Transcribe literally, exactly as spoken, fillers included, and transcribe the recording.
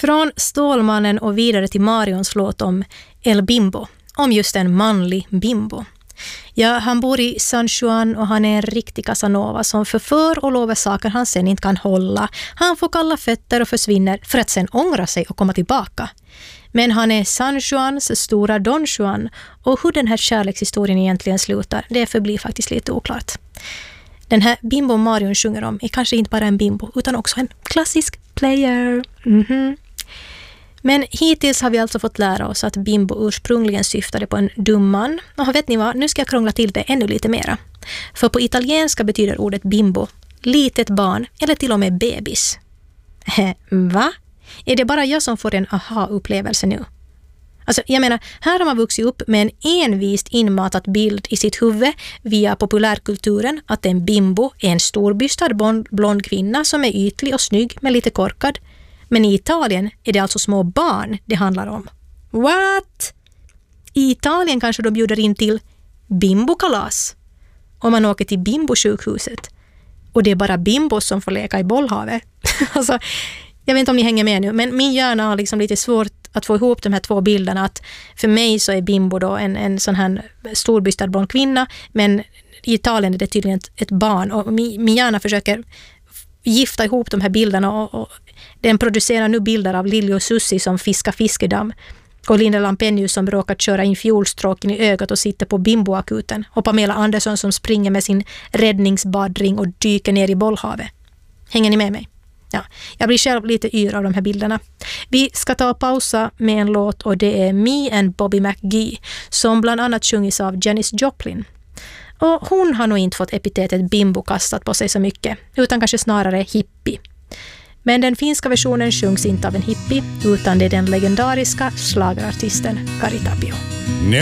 Från Stålmannen och vidare till Marions låt om El Bimbo, om just en manlig bimbo. Ja, han bor i San Juan och han är en riktig Casanova som förför och lovar saker han sen inte kan hålla. Han får kalla fötter och försvinner för att sen ångra sig och komma tillbaka. Men han är San Juans stora Don Juan och hur den här kärlekshistorien egentligen slutar, det förblir faktiskt lite oklart. Den här bimbo Marion sjunger om är kanske inte bara en bimbo utan också en klassisk player. Mm-hmm. Men hittills har vi alltså fått lära oss att bimbo ursprungligen syftade på en dum man. Och vet ni vad, nu ska jag krångla till det ännu lite mera. För på italienska betyder ordet bimbo litet barn eller till och med bebis. Va? Är det bara jag som får en aha-upplevelse nu? Alltså, jag menar, här har man vuxit upp med en envist inmatat bild i sitt huvud via populärkulturen att en bimbo är en storbystad blond kvinna som är ytlig och snygg men lite korkad. Men i Italien är det alltså små barn det handlar om. What? I Italien kanske de bjuder in till bimbokalas. Om man åker till bimbosjukhuset. Och det är bara bimbos som får leka i bollhavet. Alltså, jag vet inte om ni hänger med nu, men min hjärna har liksom lite svårt att få ihop de här två bilderna. Att för mig så är bimbo då en, en sån här storbystad blond kvinna, men i Italien är det tydligen ett, ett barn. Och min, min hjärna försöker gifta ihop de här bilderna och, och den producerar nu bilder av Lili och Sussi som fiskar fiskedamm och Linda Lampenius som råkat köra in fjolstråken i ögat och sitter på bimboakuten och Pamela Andersson som springer med sin räddningsbadring och dyker ner i bollhavet. Hänger ni med mig? Ja, jag blir själv lite yr av de här bilderna. Vi ska ta och pausa med en låt och det är Me and Bobby McGee som bland annat sjungits av Janis Joplin. Och hon har nog inte fått epitetet bimbo kastat på sig så mycket, utan kanske snarare hippie. Men den finska versionen sjungs inte av en hippie, utan det är den legendariska slagerartisten Kari Tapio.